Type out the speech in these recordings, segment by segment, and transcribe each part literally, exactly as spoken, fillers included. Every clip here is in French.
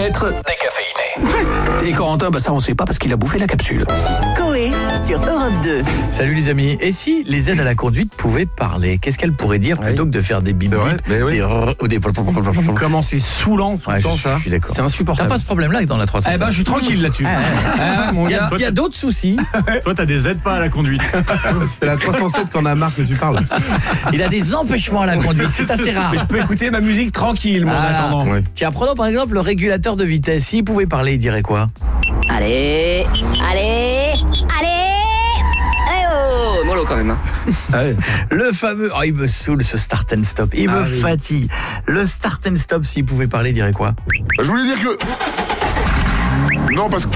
être décaféiné. Et Corentin, bah ça on sait pas parce qu'il a bouffé la capsule. Coé sur Europe deux. Salut les amis. Et si les aides à la conduite pouvaient parler, qu'est-ce qu'elles pourraient dire plutôt que de faire des bip vrai, bip mais oui. des rrr ou des Comment c'est saoulant tout Ouais, le temps je- ça. je suis d'accord. C'est T'as insupportable. pas ce problème-là dans la trois cent Eh sept? ben je suis tranquille là-dessus. Ah, ouais. Ah ouais, mon Il y a, gars. il y a d'autres soucis. Toi, t'as des aides pas à la conduite. C'est la trois cent sept qu'on a marre que tu parles. Il a des empêchements à la conduite. C'est assez rare. Mais je peux écouter ma musique tranquille, moi, en Voilà. attendant. Ouais. Tiens, prenons par exemple le régulateur de vitesse. S'il pouvait parler, il dirait quoi? Allez, allez, allez. Eh oh, mollo quand même. Hein. Le fameux... Oh, il me saoule ce start and stop. Il me oui. fatigue. Le start and stop, s'il pouvait parler, il dirait quoi? Je voulais dire que... Non, parce que...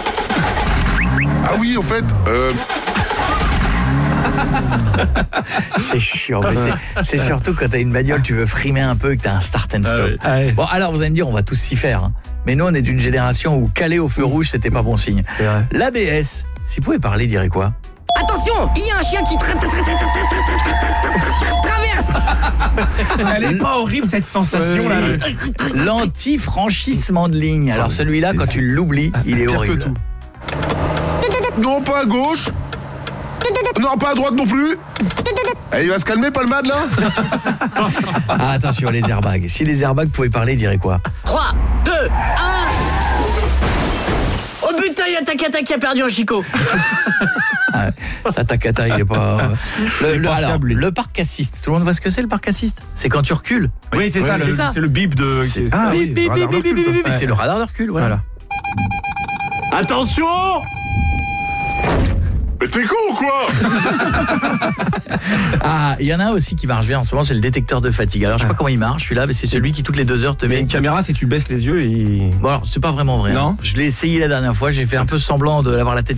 Ah oui, en fait... Euh... C'est chiant. mais c'est- C'est surtout quand t'as une bagnole, tu veux frimer un peu et que t'as un start and stop. Ah ouais. Bon, alors vous allez me dire, on va tous s'y faire. hein. Mais nous, on est d'une génération où caler au feu rouge, c'était pas bon signe. C'est vrai. L'A B S, s'il pouvait parler, il dirait quoi? Attention, il y a un chien qui tra- tra- tra- tra- tra- tra- tra- traverse. Elle est pas horrible cette sensation là. L'anti-franchissement de ligne. Alors celui-là, quand tu l'oublies, il est Pire que horrible. tout. Non, pas à gauche. Non, pas à droite non plus. Eh, il va se calmer, Palmade, là. Ah, attention, les airbags. Si les airbags pouvaient parler, ils diraient quoi? trois, deux, un. Oh putain, il y a Takata qui a perdu un chicot. Ah, ça, Takata, il est pas... Le, le- pas alors, fiable, lui. le parc assist. Tout le monde voit ce que c'est, le parc assist? C'est quand tu recules. Oui, c'est Oui, ça, c'est le- ça. c'est le bip de. C'est- Ah oui, Bip, bip, radar bip, de bip, recul, bip, bip, quoi. C'est le radar de recul, voilà. Voilà. Attention! Mais t'es con ou quoi? Ah, il y en a un aussi qui marche bien en ce moment, c'est le détecteur de fatigue. Alors, je sais pas comment il marche, celui-là, mais c'est celui qui, toutes les deux heures, te Mais met... une caméra, c'est tu baisses les yeux et. Bon, alors, c'est pas vraiment vrai. Non. hein. Je l'ai essayé la dernière fois, j'ai fait un peu semblant de l'avoir la tête